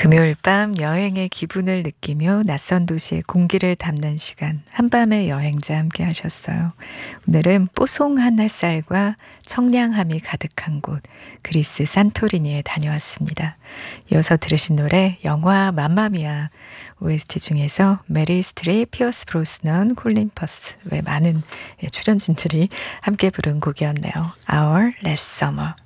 금요일 밤 여행의 기분을 느끼며 낯선 도시의 공기를 담는 시간, 한밤의 여행자 함께 하셨어요. 오늘은 뽀송한 햇살과 청량함이 가득한 곳, 그리스 산토리니에 다녀왔습니다. 이어서 들으신 노래 영화 맘마미아 OST 중에서 메릴 스트립, 피어스 브로스넌, 콜린 퍼스 외 많은 출연진들이 함께 부른 곡이었네요. Our Last Summer.